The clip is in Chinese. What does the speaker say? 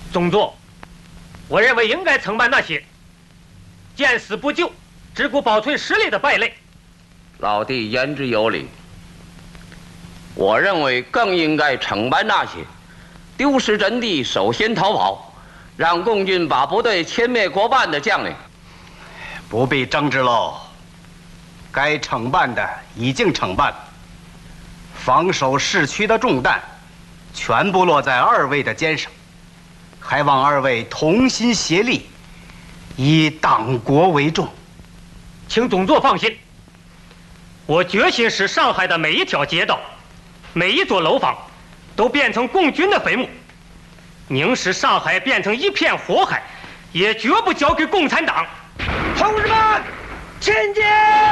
总座，我认为应该惩办那些见死不救、只顾保存实力的败类。 老弟言之有理，我认为更应该惩办那些丢失阵地、首先逃跑，让共军把部队歼灭过半的将领。 不必争执喽，该惩办的已经惩办了，防守市区的重担全部落在二位的肩上，还望二位同心协力，以党国为重。 请总座放心，我决心使上海的每一条街道、每一座楼房都变成共军的坟墓，宁使上海变成一片火海，也绝不交给共产党。 同志们，前进！